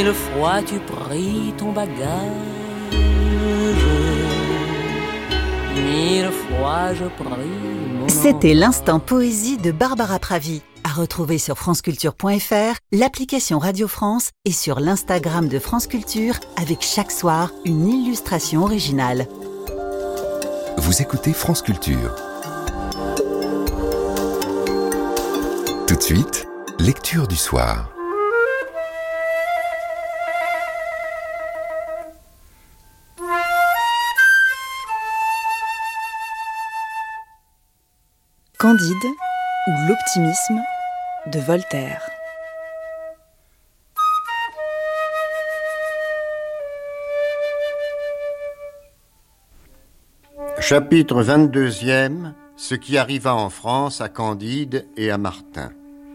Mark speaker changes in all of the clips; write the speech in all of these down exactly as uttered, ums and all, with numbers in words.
Speaker 1: Mille fois tu pris ton bagage, mille fois je pris mon...
Speaker 2: C'était l'instant poésie de Barbara Pravi. À retrouver sur franceculture point f r, l'application Radio France et sur l'Instagram de France Culture avec chaque soir une illustration originale.
Speaker 3: Vous écoutez France Culture. Tout de suite, lecture du soir.
Speaker 4: Candide ou l'optimisme de Voltaire.
Speaker 5: Chapitre vingt-deuxième. Ce qui arriva en France à Candide et à Martin.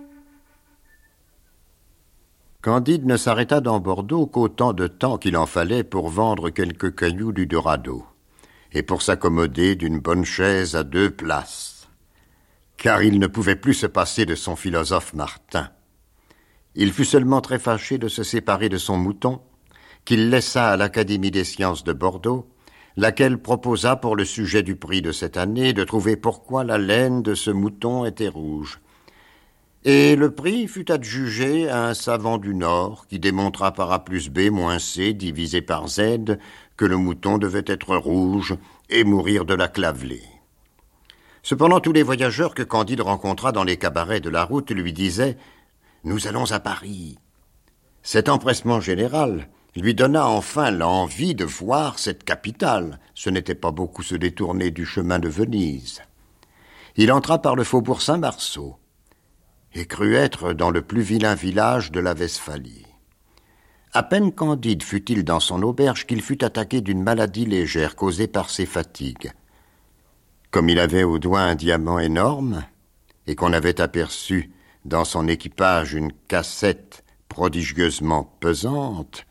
Speaker 5: Candide ne s'arrêta dans Bordeaux qu'autant de temps qu'il en fallait pour vendre quelques cailloux du Dorado et pour s'accommoder d'une bonne chaise à deux places, car il ne pouvait plus se passer de son philosophe Martin. Il fut seulement très fâché de se séparer de son mouton, qu'il laissa à l'Académie des sciences de Bordeaux, laquelle proposa pour le sujet du prix de cette année de trouver pourquoi la laine de ce mouton était rouge. Et le prix fut adjugé à un savant du Nord qui démontra par A plus B moins C divisé par Z que le mouton devait être rouge et mourir de la clavelée. Cependant, tous les voyageurs que Candide rencontra dans les cabarets de la route lui disaient « Nous allons à Paris ». Cet empressement général lui donna enfin l'envie de voir cette capitale. Ce n'était pas beaucoup se détourner du chemin de Venise. Il entra par le faubourg Saint-Marceau et crut être dans le plus vilain village de la Westphalie. À peine Candide fut-il dans son auberge qu'il fut attaqué d'une maladie légère causée par ses fatigues. Comme il avait au doigt un diamant énorme et qu'on avait aperçu dans son équipage une cassette prodigieusement pesante,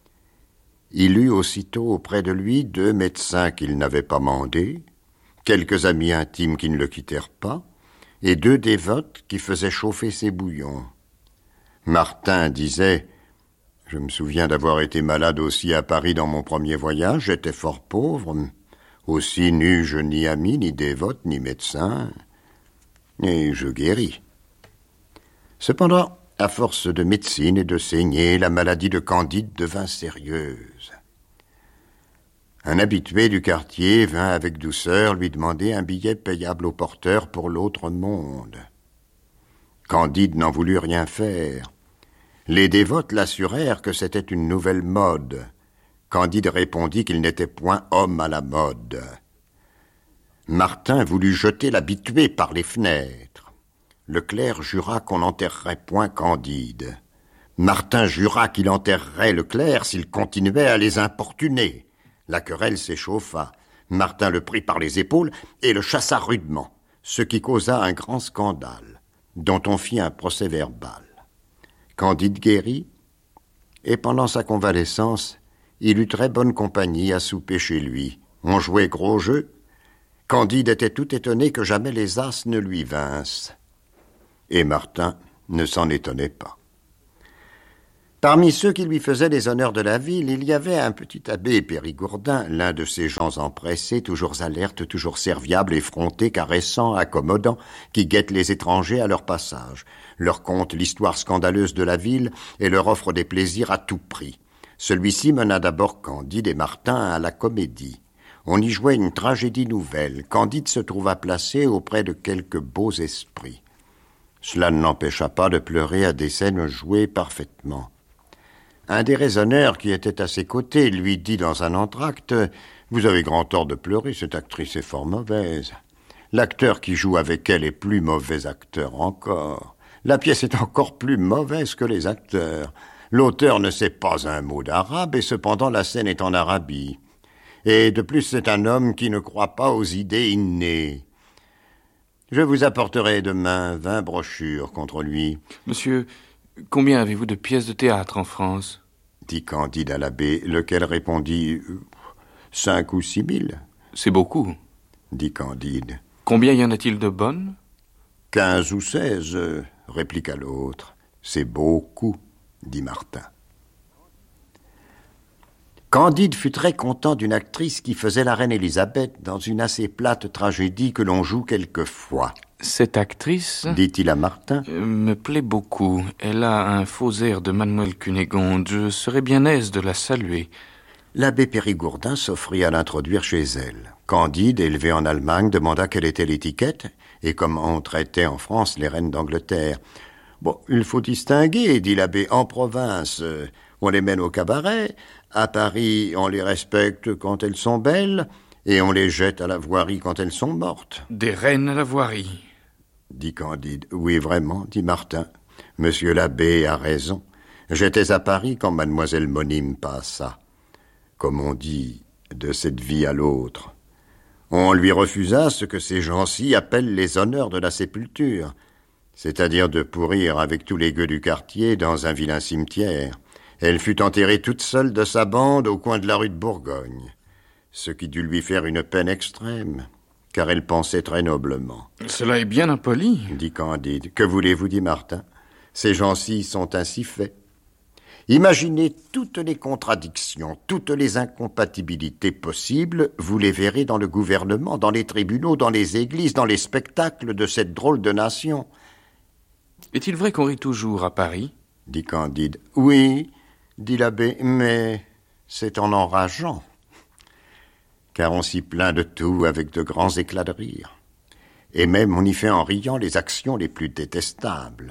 Speaker 5: il eut aussitôt auprès de lui deux médecins qu'il n'avait pas mandés, quelques amis intimes qui ne le quittèrent pas, et deux dévotes qui faisaient chauffer ses bouillons. Martin disait « Je me souviens d'avoir été malade aussi à Paris dans mon premier voyage, j'étais fort pauvre, aussi n'eus-je ni amis, ni dévotes, ni médecins, et je guéris. » Cependant, à force de médecine et de saignées, la maladie de Candide devint sérieuse. Un habitué du quartier vint avec douceur lui demander un billet payable au porteur pour l'autre monde. Candide n'en voulut rien faire. Les dévotes l'assurèrent que c'était une nouvelle mode. Candide répondit qu'il n'était point homme à la mode. Martin voulut jeter l'habitué par les fenêtres. Le clerc jura qu'on n'enterrerait point Candide. Martin jura qu'il enterrerait le clerc s'il continuait à les importuner. La querelle s'échauffa. Martin le prit par les épaules et le chassa rudement, ce qui causa un grand scandale, dont on fit un procès-verbal. Candide guérit, et pendant sa convalescence, il eut très bonne compagnie à souper chez lui. On jouait gros jeu. Candide était tout étonné que jamais les as ne lui vinssent. Et Martin ne s'en étonnait pas. Parmi ceux qui lui faisaient les honneurs de la ville, il y avait un petit abbé périgourdin, l'un de ces gens empressés, toujours alertes, toujours serviables, effrontés, caressants, accommodants, qui guettent les étrangers à leur passage, leur content l'histoire scandaleuse de la ville et leur offrent des plaisirs à tout prix. Celui-ci mena d'abord Candide et Martin à la comédie. On y jouait une tragédie nouvelle. Candide se trouva placé auprès de quelques beaux esprits. Cela ne l'empêcha pas de pleurer à des scènes jouées parfaitement. Un des raisonneurs qui était à ses côtés lui dit dans un entr'acte « Vous avez grand tort de pleurer, cette actrice est fort mauvaise. L'acteur qui joue avec elle est plus mauvais acteur encore. La pièce est encore plus mauvaise que les acteurs. L'auteur ne sait pas un mot d'arabe et cependant la scène est en Arabie. Et de plus, c'est un homme qui ne croit pas aux idées innées. Je vous apporterai demain vingt brochures contre lui. »
Speaker 6: Monsieur, combien avez-vous de pièces de théâtre en France ?
Speaker 5: Dit Candide à l'abbé, lequel répondit « Cinq ou six mille. »
Speaker 6: C'est beaucoup.
Speaker 5: Dit Candide.
Speaker 6: Combien y en a-t-il de bonnes ?
Speaker 5: Quinze ou seize, répliqua l'autre. C'est beaucoup, dit Martin. Candide fut très content d'une actrice qui faisait la reine Élisabeth dans une assez plate tragédie que l'on joue quelquefois.
Speaker 6: Cette actrice,
Speaker 5: dit-il à Martin,
Speaker 6: euh, me plaît beaucoup. Elle a un faux air de Mademoiselle Cunégonde. Je serais bien aise de la saluer.
Speaker 5: L'abbé Périgourdin s'offrit à l'introduire chez elle. Candide, élevé en Allemagne, demanda quelle était l'étiquette et comment on traitait en France les reines d'Angleterre. « Bon, il faut distinguer, dit l'abbé. En province, euh, on les mène au cabaret. À Paris, on les respecte quand elles sont belles et on les jette à la voirie quand elles sont mortes. »
Speaker 6: Des reines à la voirie,
Speaker 5: dit Candide. « Oui, vraiment, dit Martin. Monsieur l'abbé a raison. J'étais à Paris quand mademoiselle Monime passa. Comme on dit, de cette vie à l'autre. On lui refusa ce que ces gens-ci appellent les honneurs de la sépulture, c'est-à-dire de pourrir avec tous les gueux du quartier dans un vilain cimetière. Elle fut enterrée toute seule de sa bande au coin de la rue de Bourgogne, ce qui dut lui faire une peine extrême, car elle pensait très noblement.
Speaker 6: « Cela est bien impoli, »
Speaker 5: dit Candide. « Que voulez-vous, dit Martin. Ces gens-ci sont ainsi faits. Imaginez toutes les contradictions, toutes les incompatibilités possibles, vous les verrez dans le gouvernement, dans les tribunaux, dans les églises, dans les spectacles de cette drôle de nation. »
Speaker 6: « Est-il vrai qu'on rit toujours à Paris ?»
Speaker 5: dit Candide. « Oui, dit l'abbé, mais c'est en enrageant, car on s'y plaint de tout avec de grands éclats de rire. Et même on y fait en riant les actions les plus détestables. »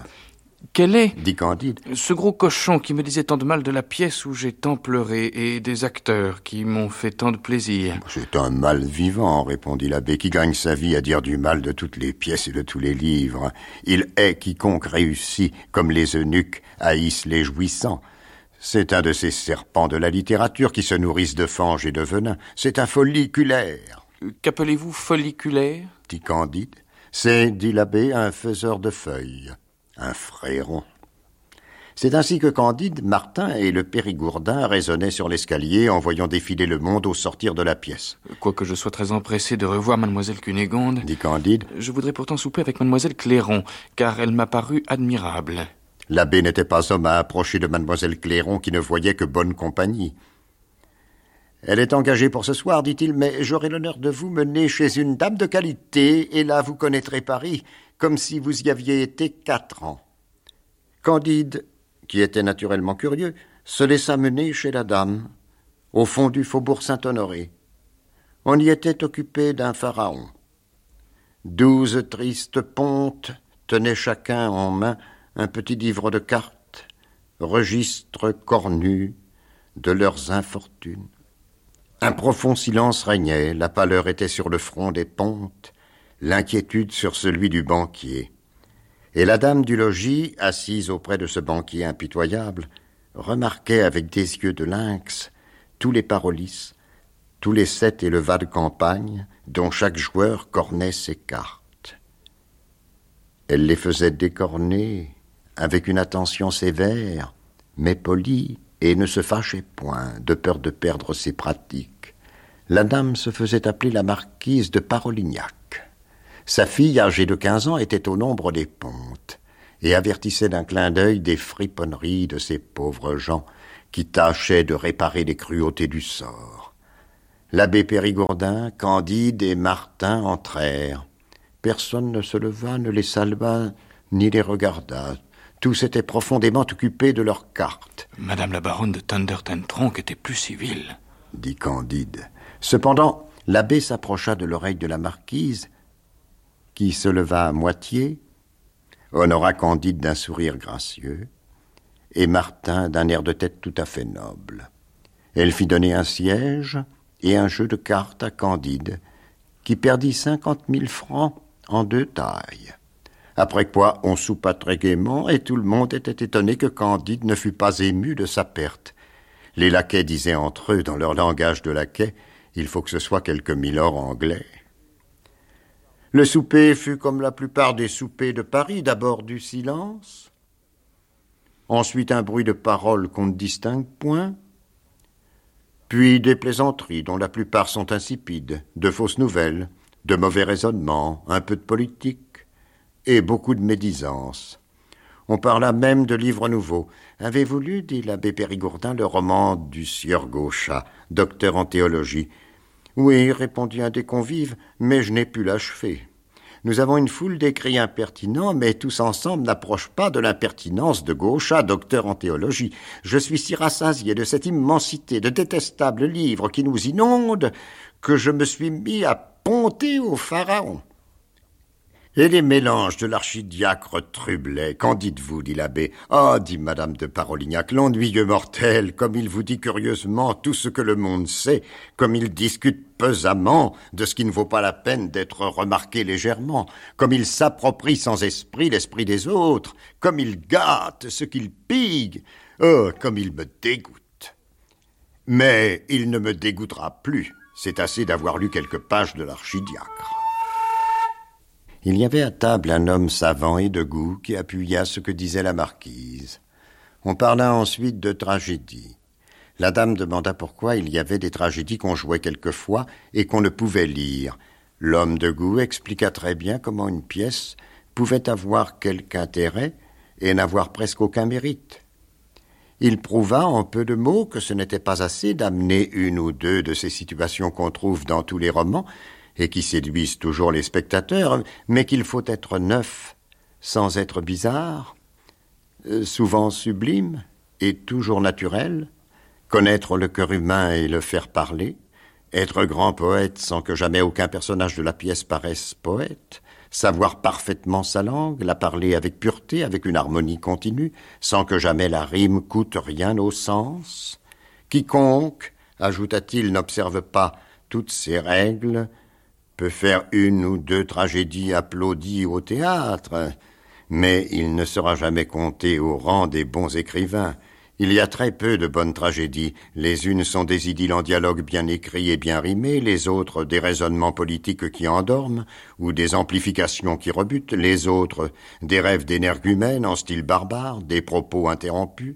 Speaker 6: Quel est,
Speaker 5: dit Candide,
Speaker 6: ce gros cochon qui me disait tant de mal de la pièce où j'ai tant pleuré et des acteurs qui m'ont fait tant de plaisir?
Speaker 5: C'est un mal vivant, répondit l'abbé, qui gagne sa vie à dire du mal de toutes les pièces et de tous les livres. Il hait quiconque réussit, comme les eunuques haïssent les jouissants. C'est un de ces serpents de la littérature qui se nourrissent de fange et de venin. C'est un folliculaire.
Speaker 6: Qu'appelez-vous folliculaire?
Speaker 5: Dit Candide. C'est, dit l'abbé, un faiseur de feuilles. Un fréron. C'est ainsi que Candide, Martin et le Périgourdin raisonnaient sur l'escalier en voyant défiler le monde au sortir de la pièce.
Speaker 6: Quoique je sois très empressé de revoir mademoiselle Cunégonde,
Speaker 5: dit Candide,
Speaker 6: je voudrais pourtant souper avec mademoiselle Clairon, car elle m'a paru admirable.
Speaker 5: L'abbé n'était pas homme à approcher de mademoiselle Clairon qui ne voyait que bonne compagnie. Elle est engagée pour ce soir, dit-il, mais j'aurai l'honneur de vous mener chez une dame de qualité, et là vous connaîtrez Paris, comme si vous y aviez été quatre ans. Candide, qui était naturellement curieux, se laissa mener chez la dame, au fond du faubourg Saint-Honoré. On y était occupé d'un pharaon. Douze tristes pontes tenaient chacun en main un petit livre de cartes, registre cornu de leurs infortunes. Un profond silence régnait, la pâleur était sur le front des pontes, l'inquiétude sur celui du banquier. Et la dame du logis, assise auprès de ce banquier impitoyable, remarquait avec des yeux de lynx tous les parolis, tous les sept et le va de campagne, dont chaque joueur cornait ses cartes. Elle les faisait décorner avec une attention sévère, mais polie, et ne se fâchait point, de peur de perdre ses pratiques. La dame se faisait appeler la marquise de Parolignac. Sa fille, âgée de quinze ans, était au nombre des pontes, et avertissait d'un clin d'œil des friponneries de ces pauvres gens qui tâchaient de réparer les cruautés du sort. L'abbé Périgourdin, Candide et Martin entrèrent. Personne ne se leva, ne les salua, ni les regarda. Tous étaient profondément occupés de leurs cartes.
Speaker 6: « Madame la baronne de Thunder-ten-Tronckh était plus civile, »
Speaker 5: dit Candide. Cependant, l'abbé s'approcha de l'oreille de la marquise, qui se leva à moitié, honora Candide d'un sourire gracieux, et Martin d'un air de tête tout à fait noble. Elle fit donner un siège et un jeu de cartes à Candide, qui perdit cinquante mille francs en deux tailles. Après quoi, on soupa très gaiement, et tout le monde était étonné que Candide ne fût pas ému de sa perte. Les laquais disaient entre eux, dans leur langage de laquais, « Il faut que ce soit quelque milord anglais ». Le souper fut comme la plupart des soupers de Paris, d'abord du silence, ensuite un bruit de paroles qu'on ne distingue point, puis des plaisanteries dont la plupart sont insipides, de fausses nouvelles, de mauvais raisonnements, un peu de politique et beaucoup de médisance. On parla même de livres nouveaux. « Avez-vous lu, dit l'abbé Périgourdin, le roman du sieur Gauchat, docteur en théologie ?»« Oui, répondit un des convives, mais je n'ai pu l'achever. Nous avons une foule d'écrits impertinents, mais tous ensemble n'approchent pas de l'impertinence de Gauchat, docteur en théologie. Je suis si rassasié de cette immensité de détestables livres qui nous inondent que je me suis mis à ponter au pharaon. » Et les mélanges de l'archidiacre Trublet, qu'en dites-vous, dit l'abbé. Ah, dit madame de Parolignac, l'ennuyeux mortel, comme il vous dit curieusement tout ce que le monde sait, comme il discute pesamment de ce qui ne vaut pas la peine d'être remarqué légèrement, comme il s'approprie sans esprit l'esprit des autres, comme il gâte ce qu'il pigue. Oh, comme il me dégoûte. Mais il ne me dégoûtera plus. C'est assez d'avoir lu quelques pages de l'archidiacre. Il y avait à table un homme savant et de goût qui appuya ce que disait la marquise. On parla ensuite de tragédie. La dame demanda pourquoi il y avait des tragédies qu'on jouait quelquefois et qu'on ne pouvait lire. L'homme de goût expliqua très bien comment une pièce pouvait avoir quelque intérêt et n'avoir presque aucun mérite. Il prouva en peu de mots que ce n'était pas assez d'amener une ou deux de ces situations qu'on trouve dans tous les romans, et qui séduisent toujours les spectateurs, mais qu'il faut être neuf sans être bizarre, euh, souvent sublime et toujours naturel, connaître le cœur humain et le faire parler, être grand poète sans que jamais aucun personnage de la pièce paraisse poète, savoir parfaitement sa langue, la parler avec pureté, avec une harmonie continue, sans que jamais la rime coûte rien au sens. Quiconque, ajouta-t-il, n'observe pas toutes ces règles, peut faire une ou deux tragédies applaudies au théâtre, mais il ne sera jamais compté au rang des bons écrivains. Il y a très peu de bonnes tragédies. Les unes sont des idylles en dialogue bien écrits et bien rimés, les autres des raisonnements politiques qui endorment, ou des amplifications qui rebutent, les autres des rêves d'énergumènes en style barbare, des propos interrompus,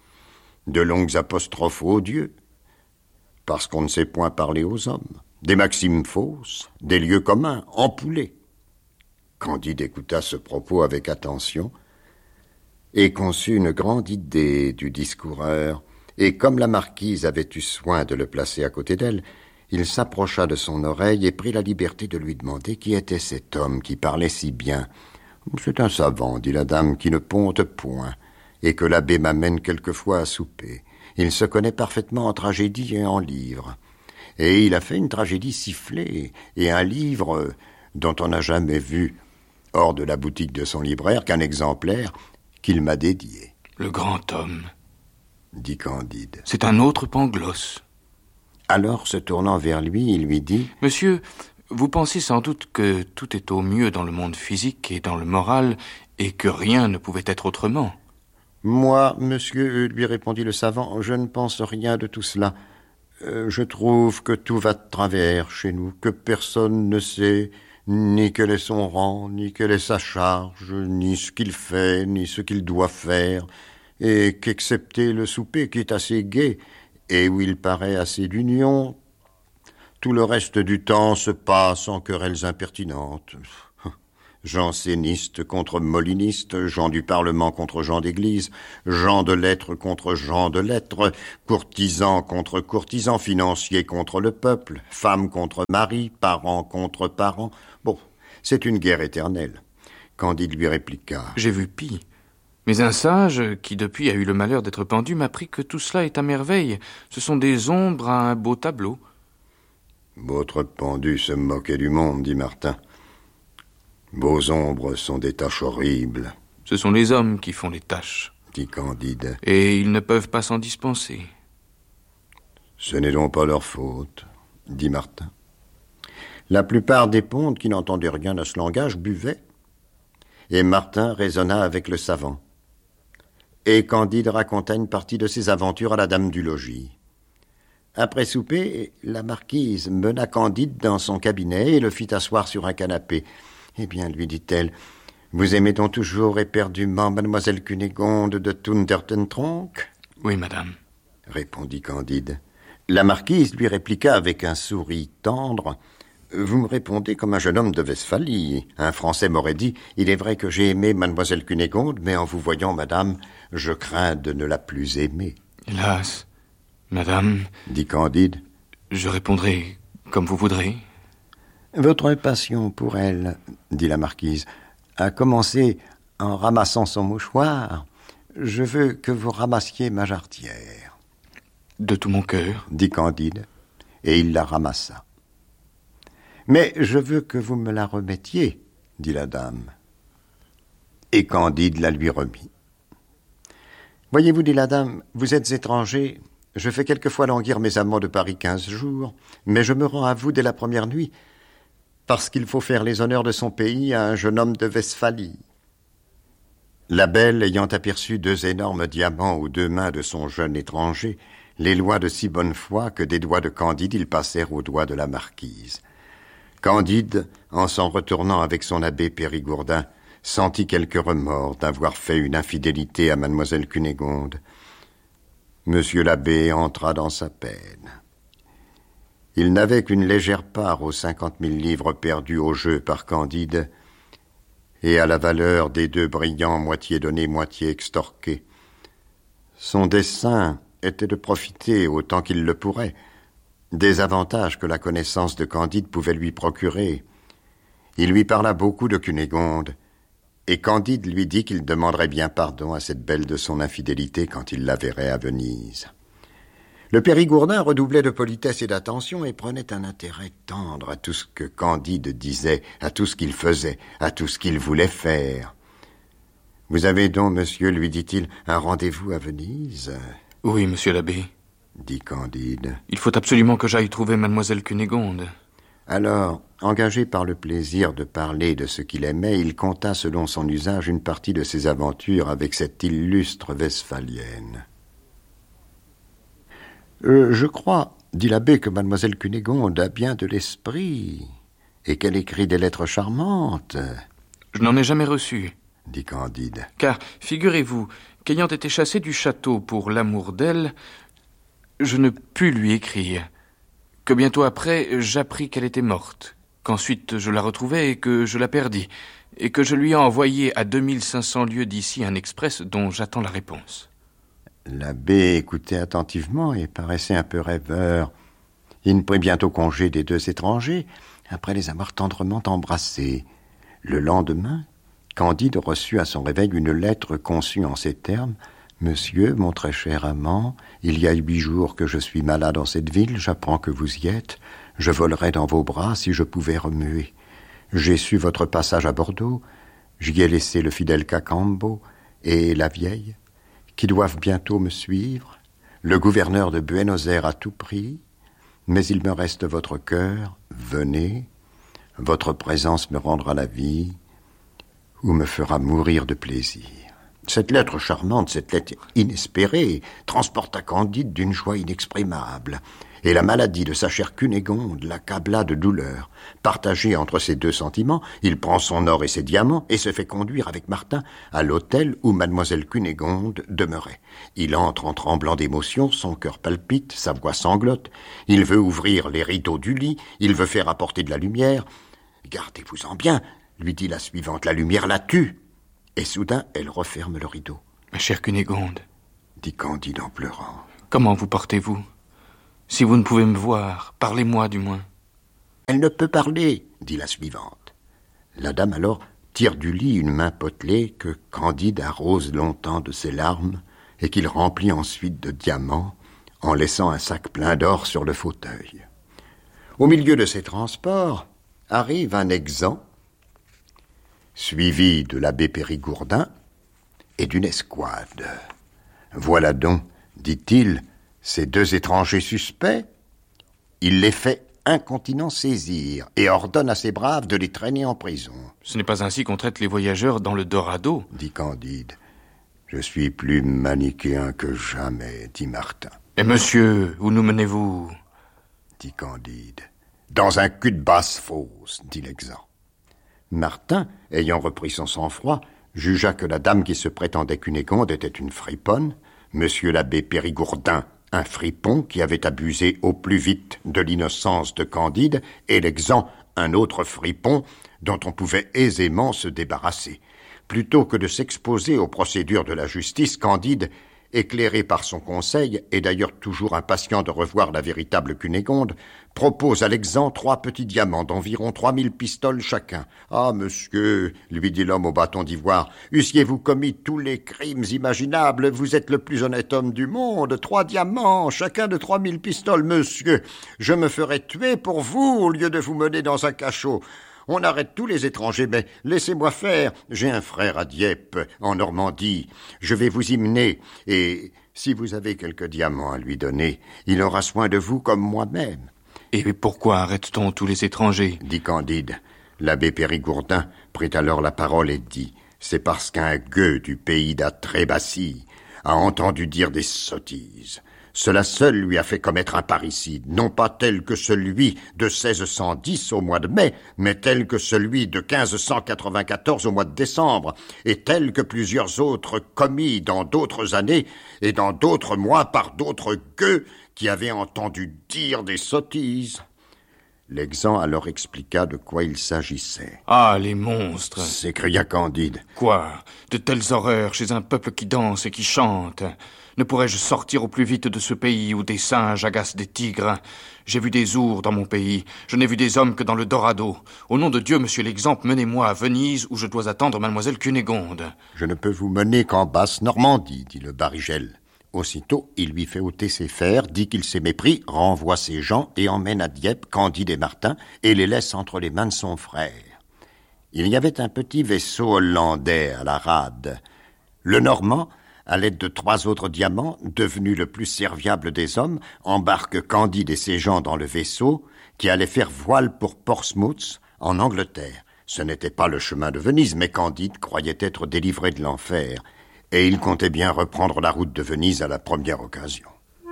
Speaker 5: de longues apostrophes aux dieux, parce qu'on ne sait point parler aux hommes. Des maximes fausses, des lieux communs, empoulés. Candide écouta ce propos avec attention et conçut une grande idée du discoureur, et comme la marquise avait eu soin de le placer à côté d'elle, il s'approcha de son oreille et prit la liberté de lui demander qui était cet homme qui parlait si bien. « C'est un savant, dit la dame, qui ne ponte point, et que l'abbé m'amène quelquefois à souper. Il se connaît parfaitement en tragédie et en livres. Et il a fait une tragédie sifflée et un livre dont on n'a jamais vu, hors de la boutique de son libraire, qu'un exemplaire qu'il m'a dédié. »«
Speaker 6: Le grand homme,
Speaker 5: dit Candide.
Speaker 6: C'est un autre Pangloss. »
Speaker 5: Alors, se tournant vers lui, il lui dit «
Speaker 6: Monsieur, vous pensez sans doute que tout est au mieux dans le monde physique et dans le moral, et que rien ne pouvait être autrement. »«
Speaker 5: Moi, monsieur, lui répondit le savant, je ne pense rien de tout cela. Euh, je trouve que tout va de travers chez nous, que personne ne sait ni quel est son rang, ni quelle est sa charge, ni ce qu'il fait, ni ce qu'il doit faire, et qu'excepté le souper qui est assez gai, et où il paraît assez d'union, tout le reste du temps se passe en querelles impertinentes. Jansénistes contre molinistes, gens du Parlement contre gens d'église, gens de lettres contre gens de lettres, courtisans contre courtisans, financiers contre le peuple, femmes contre mari, parents contre parents. Bon, c'est une guerre éternelle. Candide lui répliqua. «
Speaker 6: J'ai vu pis. Mais un sage, qui depuis a eu le malheur d'être pendu, m'a appris que tout cela est à merveille. Ce sont des ombres à un beau tableau. »
Speaker 5: Votre pendu se moquait du monde, dit Martin. Vos ombres sont des taches horribles.
Speaker 6: Ce sont les hommes qui font les taches,
Speaker 5: dit Candide.
Speaker 6: Et ils ne peuvent pas s'en dispenser.
Speaker 5: Ce n'est donc pas leur faute, dit Martin. La plupart des pontes qui n'entendaient rien à ce langage buvaient, et Martin raisonna avec le savant. Et Candide raconta une partie de ses aventures à la dame du logis. Après souper, la marquise mena Candide dans son cabinet et le fit asseoir sur un canapé. « Eh bien, lui dit-elle, vous aimez donc toujours éperdument mademoiselle Cunégonde de Thundertentronckh ?»«
Speaker 6: Oui, madame, »
Speaker 5: répondit Candide. La marquise lui répliqua avec un sourire tendre. Vous me répondez comme un jeune homme de Westphalie. Un Français m'aurait dit « Il est vrai que j'ai aimé mademoiselle Cunégonde, mais en vous voyant, madame, je crains de ne la plus aimer. »
Speaker 6: Hélas, madame,
Speaker 5: dit Candide,
Speaker 6: je répondrai comme vous voudrez.
Speaker 5: Votre passion pour elle, dit la marquise, a commencé en ramassant son mouchoir. Je veux que vous ramassiez ma jarretière.
Speaker 6: De tout mon cœur,
Speaker 5: dit Candide, et il la ramassa. Mais je veux que vous me la remettiez, dit la dame. Et Candide la lui remit. Voyez-vous, dit la dame, vous êtes étranger. Je fais quelquefois languir mes amants de Paris quinze jours, mais je me rends à vous dès la première nuit, parce qu'il faut faire les honneurs de son pays à un jeune homme de Westphalie. La belle, ayant aperçu deux énormes diamants aux deux mains de son jeune étranger, les loua de si bonne foi que des doigts de Candide ils passèrent aux doigts de la marquise. Candide, en s'en retournant avec son abbé Périgourdin, sentit quelque remords d'avoir fait une infidélité à mademoiselle Cunégonde. Monsieur l'abbé entra dans sa peine. Il n'avait qu'une légère part aux cinquante mille livres perdues au jeu par Candide et à la valeur des deux brillants moitié donnés, moitié extorqués. Son dessein était de profiter autant qu'il le pourrait des avantages que la connaissance de Candide pouvait lui procurer. Il lui parla beaucoup de Cunégonde, et Candide lui dit qu'il demanderait bien pardon à cette belle de son infidélité quand il la verrait à Venise. Le Périgourdin redoublait de politesse et d'attention et prenait un intérêt tendre à tout ce que Candide disait, à tout ce qu'il faisait, à tout ce qu'il voulait faire. « Vous avez donc, monsieur, lui dit-il, un rendez-vous à Venise ?»«
Speaker 6: Oui, monsieur l'abbé, »
Speaker 5: dit Candide.
Speaker 6: « Il faut absolument que j'aille trouver mademoiselle Cunégonde. »
Speaker 5: Alors, engagé par le plaisir de parler de ce qu'il aimait, il conta selon son usage une partie de ses aventures avec cette illustre Westphalienne. Euh, « Je crois, dit l'abbé, que mademoiselle Cunégonde a bien de l'esprit et qu'elle écrit des lettres charmantes. »«
Speaker 6: Je n'en ai jamais reçu,
Speaker 5: dit Candide.
Speaker 6: Car, figurez-vous, qu'ayant été chassé du château pour l'amour d'elle, je ne pus lui écrire. Que bientôt après, j'appris qu'elle était morte, qu'ensuite je la retrouvai et que je la perdis, et que je lui ai envoyé à deux mille cinq cents lieues d'ici un express dont j'attends la réponse. »
Speaker 5: L'abbé écoutait attentivement et paraissait un peu rêveur. Il prit bientôt congé des deux étrangers, après les avoir tendrement embrassés. Le lendemain, Candide reçut à son réveil une lettre conçue en ces termes. « Monsieur, mon très cher amant, il y a huit jours que je suis malade en cette ville, j'apprends que vous y êtes. Je volerais dans vos bras si je pouvais remuer. J'ai su votre passage à Bordeaux, j'y ai laissé le fidèle Cacambo et la vieille, qui doivent bientôt me suivre. Le gouverneur de Buenos Aires a tout pris, mais il me reste votre cœur. Venez, votre présence me rendra la vie ou me fera mourir de plaisir. » Cette lettre charmante, cette lettre inespérée, transporta Candide d'une joie inexprimable, et la maladie de sa chère Cunégonde l'accabla de douleur. Partagé entre ces deux sentiments, il prend son or et ses diamants et se fait conduire avec Martin à l'hôtel où mademoiselle Cunégonde demeurait. Il entre en tremblant d'émotion, son cœur palpite, sa voix sanglote, il veut ouvrir les rideaux du lit, il veut faire apporter de la lumière. « Gardez-vous-en bien, lui dit la suivante, la lumière la tue. » Et soudain, elle referme le rideau.
Speaker 6: « Ma chère Cunégonde, »
Speaker 5: dit Candide en pleurant.
Speaker 6: « Comment vous portez-vous? Si vous ne pouvez me voir, parlez-moi du moins. »«
Speaker 5: Elle ne peut parler, » dit la suivante. La dame alors tire du lit une main potelée que Candide arrose longtemps de ses larmes et qu'il remplit ensuite de diamants en laissant un sac plein d'or sur le fauteuil. Au milieu de ces transports arrive un exempt suivi de l'abbé Périgourdin et d'une escouade. « Voilà donc, dit-il, ces deux étrangers suspects. Il les fait incontinent saisir et ordonne à ses braves de les traîner en prison. »«
Speaker 6: Ce n'est pas ainsi qu'on traite les voyageurs dans le Dorado, »
Speaker 5: dit Candide. « Je suis plus manichéen que jamais, dit Martin. »«
Speaker 6: Et monsieur, où nous menez-vous »
Speaker 5: dit Candide. « Dans un cul de basse-fosse, dit l'exempt. » Martin, ayant repris son sang-froid, jugea que la dame qui se prétendait Cunégonde était une friponne, monsieur l'abbé Périgourdin, un fripon qui avait abusé au plus vite de l'innocence de Candide, et l'exempt un autre fripon dont on pouvait aisément se débarrasser. Plutôt que de s'exposer aux procédures de la justice, Candide, éclairé par son conseil, et d'ailleurs toujours impatient de revoir la véritable Cunégonde, propose à l'exempt trois petits diamants d'environ trois mille pistoles chacun. « Ah, monsieur, lui dit l'homme au bâton d'ivoire, eussiez-vous commis tous les crimes imaginables, vous êtes le plus honnête homme du monde, trois diamants, chacun de trois mille pistoles, monsieur, je me ferais tuer pour vous au lieu de vous mener dans un cachot. On arrête tous les étrangers, mais laissez-moi faire. J'ai un frère à Dieppe, en Normandie. Je vais vous y mener, et si vous avez quelques diamants à lui donner, il aura soin de vous comme moi-même. » «
Speaker 6: Et pourquoi arrête-t-on tous les étrangers ?»
Speaker 5: dit Candide. L'abbé Périgourdin prit alors la parole et dit « C'est parce qu'un gueux du pays d'Atrébassie a entendu dire des sottises. Cela seul lui a fait commettre un parricide, non pas tel que celui de seize cent dix au mois de mai, mais tel que celui de quinze cent quatre-vingt-quatorze au mois de décembre, et tel que plusieurs autres commis dans d'autres années et dans d'autres mois par d'autres gueux qui avaient entendu dire des sottises. » L'exempt alors expliqua de quoi il s'agissait.
Speaker 6: « Ah, les monstres !»
Speaker 5: s'écria Candide.
Speaker 6: « Quoi ? De telles horreurs chez un peuple qui danse et qui chante ? Ne pourrais-je sortir au plus vite de ce pays où des singes agacent des tigres ? J'ai vu des ours dans mon pays, je n'ai vu des hommes que dans le Dorado. Au nom de Dieu, monsieur l'exemple, menez-moi à Venise où je dois attendre mademoiselle Cunégonde. »«
Speaker 5: Je ne peux vous mener qu'en basse Normandie, dit le Barigel. » Aussitôt, il lui fait ôter ses fers, dit qu'il s'est mépris, renvoie ses gens et emmène à Dieppe Candide et Martin et les laisse entre les mains de son frère. Il y avait un petit vaisseau hollandais à la rade. Le Normand, à l'aide de trois autres diamants, devenu le plus serviable des hommes, embarque Candide et ses gens dans le vaisseau qui allait faire voile pour Portsmouth, en Angleterre. Ce n'était pas le chemin de Venise, mais Candide croyait être délivré de l'enfer, et il comptait bien reprendre la route de Venise à la première occasion.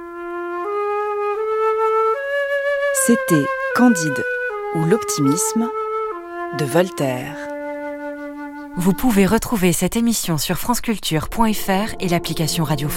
Speaker 4: C'était Candide ou l'optimisme de Voltaire.
Speaker 7: Vous pouvez retrouver cette émission sur franceculture point f r et l'application Radio France.